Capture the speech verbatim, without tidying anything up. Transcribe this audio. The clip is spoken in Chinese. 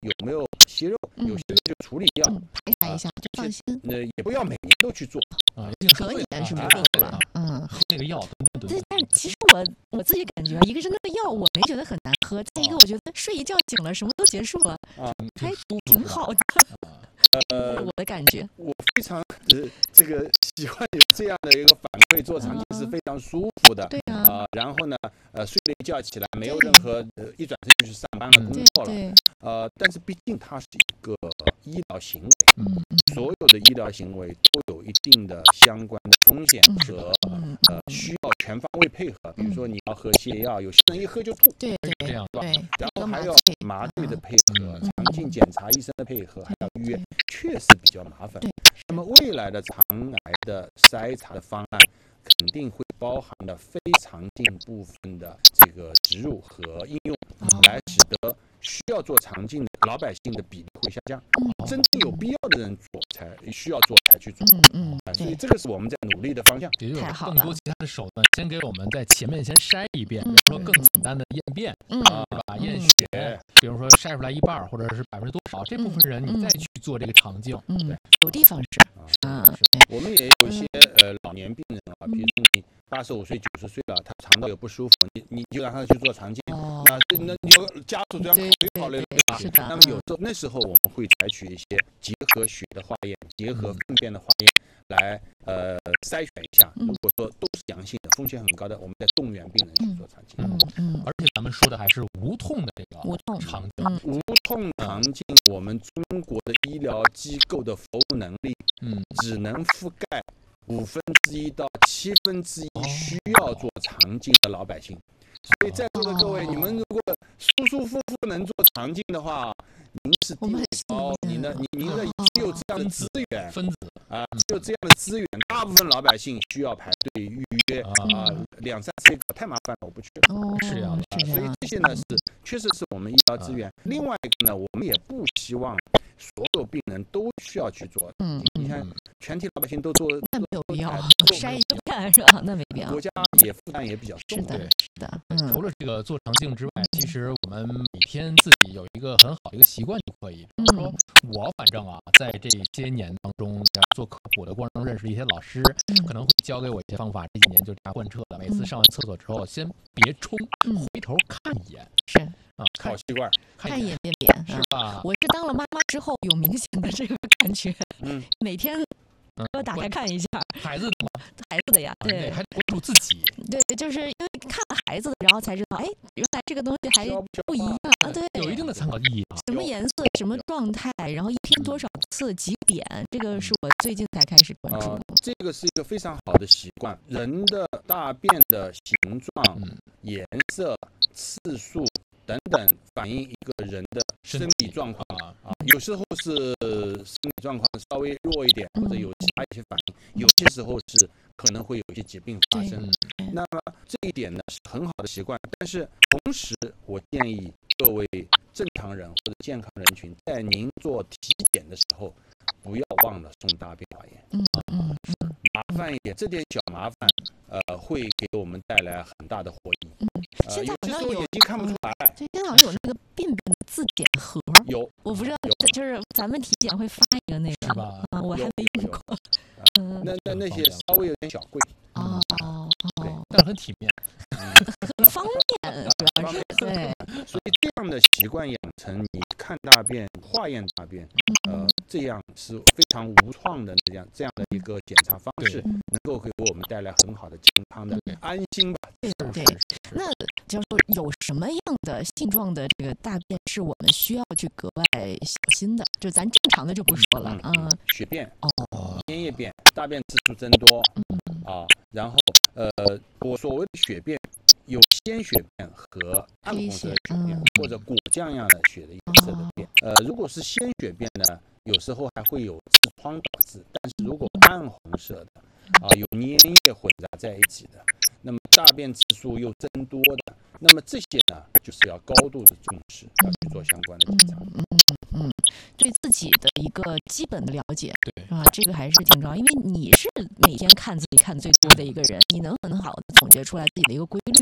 有没有息肉， 嗯、 有息肉就处理掉， 嗯、排查一下，就放心。 那、呃、也不要每年都去做啊，可以是没错了。嗯， 喝那个药等等。 对，但其实我我自己感觉，一个是那个药我没觉得很难喝，再一个我觉得睡一觉醒了什么都结束了，啊，还挺好的。呃，我的感觉， 我非常呃这个喜欢有这样的一个反馈，做肠镜是非常舒服的。 对啊， 呃、然后呢，呃，睡了一觉起来，没有任何呃一转身就去上班了、工作了。呃，但是毕竟它是一个医疗行为， 嗯， 所有的医疗行为都有一定的相关的风险和呃需要全方位配合。比如说你要喝泻药，有些人一喝就吐， 对对这样对吧？然后还要麻醉的配合，肠镜检查医生的配合，还要预约，确实比较麻烦。那么未来的肠癌的筛查的方案肯定会包含了非肠镜部分的这个植入和应用，来使得需要做肠镜的老百姓的比例会下降，真正有必要的人做才需要做才去做。 嗯嗯， 所以这个是我们在努力的方向。 也就有更多其他的手段，先给我们在前面先筛一遍，比如说更简单的验便，啊，对吧？验血，比如说筛出来一半或者是百分之多少，这部分人你再去做这个肠镜， 对，有的方式。 啊，我们也有一些呃老年病人啊，比如说你八十五岁、九十岁了，他肠道有不舒服，你你就让他去做肠镜，那那你就家属这样考虑考虑了，对吧？ 是的。 那么有时候那时候我们会采取一些结合血的化验、结合粪便的化验来呃筛选一下，如果说都是阳性的，风险很高的，我们再动员病人去做肠镜。 嗯嗯。 而且咱们说的还是无痛的这个无痛肠镜， 无痛肠镜，我们中国的医疗机构的服务能力，嗯，只能覆盖五分之一到七分之一需要做肠镜的老百姓。所以在座的各位，你们如果舒舒服服能做肠镜的话，您是地位高，你的你您的只有这样的资源， 分子啊，只有这样的资源，大部分老百姓需要排队预约啊，两三次搞太麻烦了，我不去了。 哦， 是这样的， 所以这些呢是确实是我们医疗资源。另外一个呢，我们也不希望所有病人都需要去做。 嗯， 你看全体老百姓都做， 那没有必要，筛一看是吧？那没必要。 国家也负担也比较重。 是的，是的。 除了这个做肠镜之外，其实我们每天自己有一个很好的一个习惯就可以。比如说我反正啊，在这些年当中做科普的过程中，认识一些老师，可能会教给我一些方法。这几年就这样贯彻的。每次上完厕所之后，先别冲，回头看一眼。 是啊， 好习惯， 看一眼便便， 是吧？ 我是当了妈妈之后有明显的这个感觉，嗯，每天都打开看一下孩子的吗？ 孩子的呀，对， 还得关注自己。 对，就是因为看了孩子的，然后才知道，哎，原来这个东西还不一样啊，对， 有一定的参考意义。 什么颜色，什么状态，然后一天多少次，几点，这个是我最近才开始关注。 这个是一个非常好的习惯，人的大便的形状、颜色、次数等等，反映一个人的生理状况啊。有时候是生理状况稍微弱一点，或者有其他一些反应；有些时候是可能会有一些疾病发生。那么这一点呢是很好的习惯，但是同时我建议各位正常人或者健康人群，在您做体检的时候，不要忘了送大便化验。 嗯嗯嗯， 麻烦一点，这点小麻烦，呃，会给我们带来很大的获益。 嗯，现在好像有眼睛看不出来。 对，现在好像有那个便便的自检盒。 有， 我不知道，就是咱们体检会发一个那个， 是吧？ 啊，我还没用过。 嗯，那那那些稍微有点小贵。 哦哦哦， 但是很体面， 很方便，主要是对。 所以这样的习惯养成，你看大便、化验大便，呃，这样是非常无创的这样这样的一个检查方式，能够给我们带来很好的健康的安心吧。 对对。那就是说，有什么样的性状的这个大便是我们需要去格外小心的？就咱正常的就不说了，嗯， 血便、 哦， 粘液便、大便次数增多，啊，然后呃，我所谓的血便。有鲜血便和暗红色的血便，或者果酱样的血的颜色的便。呃，如果是鲜血便呢，有时候还会有痔疮导致；但是如果暗红色的，啊，有粘液混杂在一起的，那么大便次数又增多的，那么这些呢，就是要高度的重视，要去做相关的检查。 嗯嗯，对自己的一个基本的了解， 对啊，这个还是挺重要，因为你是每天看自己看最多的一个人，你能很好的总结出来自己的一个规律。